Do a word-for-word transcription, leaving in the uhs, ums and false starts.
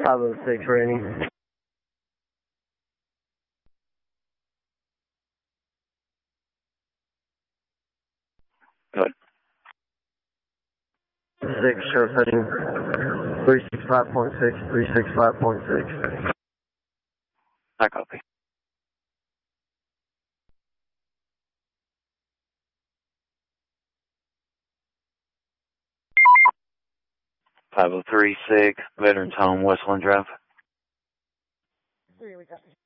five oh six rating. Good. Six, sheriff heading three six five point six, three six five point six. I copy. five oh three six, Veterans Home, Westland Drive. Three, we got